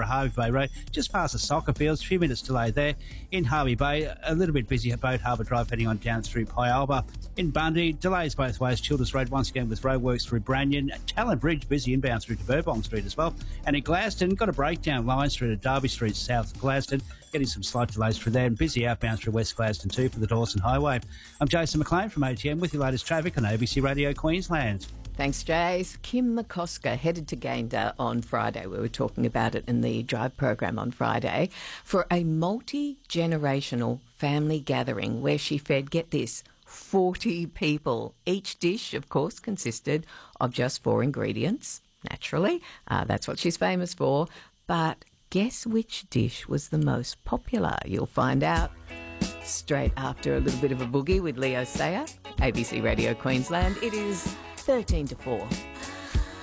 for Harvey Bay Road, just past the soccer fields. A few minutes delay there. In Harvey Bay, a little bit busy at Boat Harbour Drive heading on down through Pyalba. In Bundy, delays both ways. Childers Road once again with roadworks through Branyon. Talon Bridge busy inbound through to Burbong Street as well. And in Gladstone, got a breakdown lines through to Derby Street south of Gladstone. Getting some slight delays through there, and busy outbound through West Gladstone too for the Dawson Highway. I'm Jason McLean from ATM with your latest traffic on ABC Radio Queensland. Thanks, Jace. Kim McCosker headed to Gayndah on Friday. We were talking about it in the Drive program on Friday for a multi-generational family gathering where she fed, get this, 40 people. Each dish, of course, consisted of just 4 ingredients, naturally. That's what she's famous for. But guess which dish was the most popular? You'll find out straight after a little bit of a boogie with Leo Sayer. ABC Radio Queensland. It is 13 to 4.